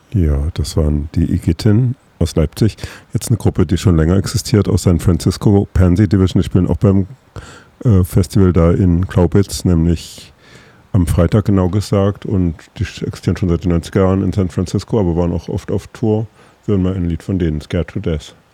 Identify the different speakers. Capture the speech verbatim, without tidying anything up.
Speaker 1: Ja, das waren die Igitin aus Leipzig. Jetzt eine Gruppe, die schon länger existiert, aus San Francisco, Pansy Division. Die spielen auch beim äh, Festival da in Glaubitz, nämlich am Freitag genau gesagt. Und die existieren schon seit den neunziger Jahren in San Francisco, aber waren auch oft auf Tour. Wir hören mal ein Lied von denen, Scared to Death.